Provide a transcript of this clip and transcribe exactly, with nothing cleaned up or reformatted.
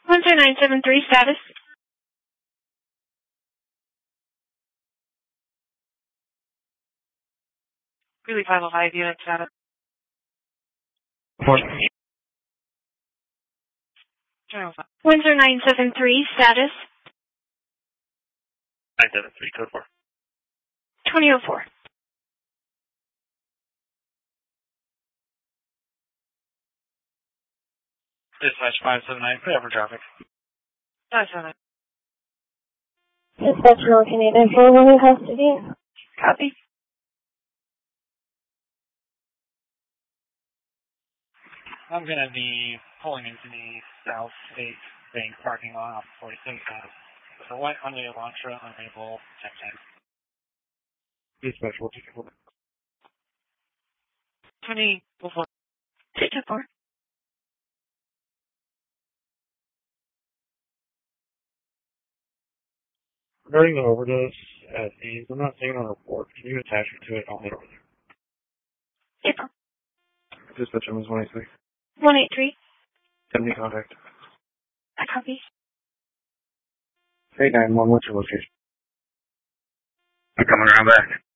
one two nine seven three, status. Really five oh five unit status. Report. one zero nine seven three, status. nine seven three, code four. twenty oh four. Dispatch five seven nine, clear for traffic. five seven nine. Dispatch Royal Canadian for Royal Custody. Copy. I'm going to be pulling into the South State Bank parking lot off forty-six. With a white Hyundai Elantra, unable, check time. Dispatch, we'll take it. twenty oh four. two two four. Regarding the overdose at Ames, I'm not seeing a report. Can you attach it to it? I'll head over there. April. Dispatch, M is one eight three. one eight three. seventy contact. I copy. eight nine one, what's your location? I'm coming around back.